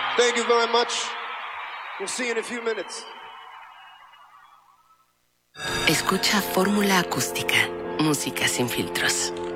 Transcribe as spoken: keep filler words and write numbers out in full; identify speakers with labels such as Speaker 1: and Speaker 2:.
Speaker 1: Thank you very much. We'll see you in a few minutes.
Speaker 2: Escucha Fórmula Acústica, música sin filtros.